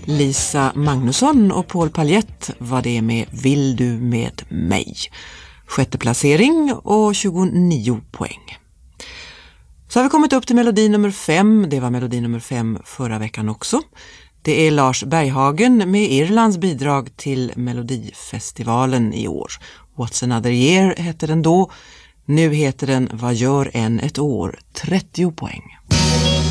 Lisa Magnusson och Paul Paljett var det med Vill du med mig. 6:e placering och 29 poäng. Så har vi kommit upp till melodi nummer 5. Det var melodi nummer 5 förra veckan också. Det är Lars Berghagen med Irlands bidrag till Melodifestivalen i år. What's Another Year hette den då. Nu heter den Vad gör än ett år? 30 poäng.